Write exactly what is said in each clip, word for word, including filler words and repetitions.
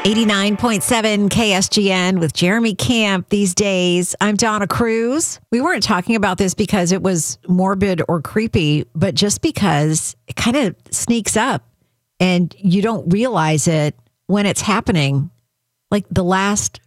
eighty-nine point seven K S G N with Jeremy Camp these days. I'm Donna Cruz. We weren't talking about this because it was morbid or creepy, but just because it kind of sneaks up and you don't realize it when it's happening, like the last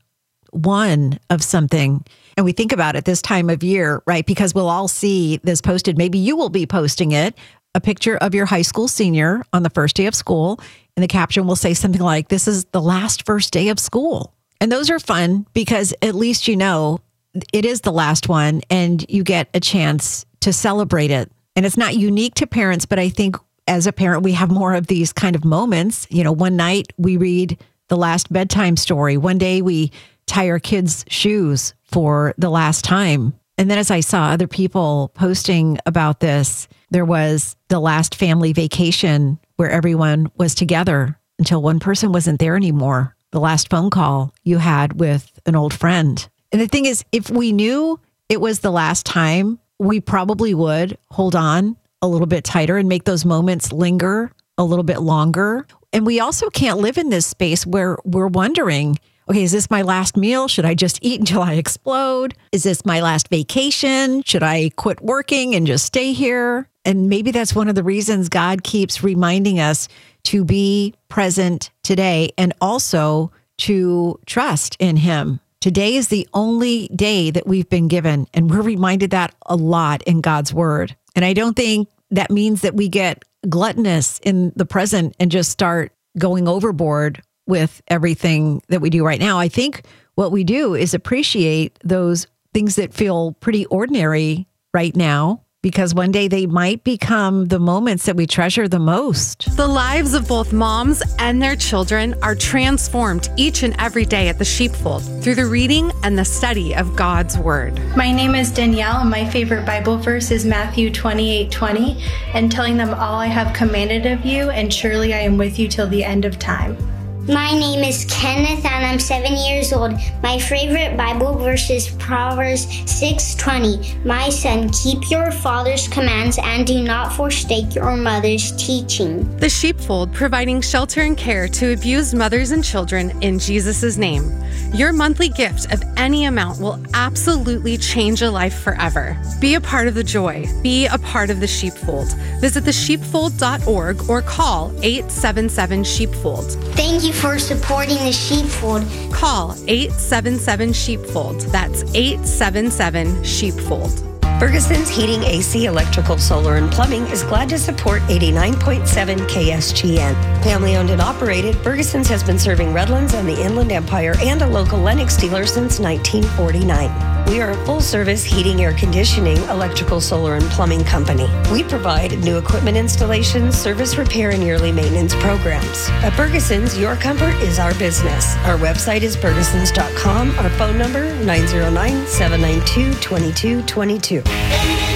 one of something. And we think about it this time of year, right? Because we'll all see this posted. Maybe you will be posting it, a picture of your high school senior on the first day of school. And the caption will say something like, this is the last first day of school. And those are fun because at least you know it is the last one and you get a chance to celebrate it. And it's not unique to parents, but I think as a parent, we have more of these kind of moments. You know, one night we read the last bedtime story. One day we tie our kids' shoes for the last time. And then as I saw other people posting about this, there was the last family vacation where everyone was together until one person wasn't there anymore. The last phone call you had with an old friend. And the thing is, if we knew it was the last time, we probably would hold on a little bit tighter and make those moments linger a little bit longer. And we also can't live in this space where we're wondering, okay, is this my last meal? Should I just eat until I explode? Is this my last vacation? Should I quit working and just stay here? And maybe that's one of the reasons God keeps reminding us to be present today and also to trust in Him. Today is the only day that we've been given, and we're reminded that a lot in God's Word. And I don't think that means that we get gluttonous in the present and just start going overboard with everything that we do right now. I think what we do is appreciate those things that feel pretty ordinary right now, because one day they might become the moments that we treasure the most. The lives of both moms and their children are transformed each and every day at the Sheepfold through the reading and the study of God's Word. My name is Danielle, and my favorite Bible verse is Matthew twenty-eight twenty, and telling them all I have commanded of you, and surely I am with you till the end of time. My name is Kenneth and I'm seven years old. My favorite Bible verse is Proverbs six twenty. My son, keep your father's commands and do not forsake your mother's teaching. The Sheepfold, providing shelter and care to abused mothers and children in Jesus' name. Your monthly gift of any amount will absolutely change a life forever. Be a part of the joy. Be a part of the Sheepfold. Visit the sheepfold dot org or call eight seven seven sheepfold. Thank you for supporting the Sheepfold. Call eight seven seven sheepfold. That's eight seven seven sheepfold. Ferguson's Heating, A C, Electrical, Solar, and Plumbing is glad to support eighty-nine point seven K S G N. Family owned and operated, Ferguson's has been serving Redlands and the Inland Empire and a local Lennox dealer since nineteen forty-nine. We are a full-service heating, air conditioning, electrical, solar, and plumbing company. We provide new equipment installations, service repair, and yearly maintenance programs. At Ferguson's, your comfort is our business. Our website is fergusons dot com. Our phone number, nine zero nine, seven nine two, two two two two.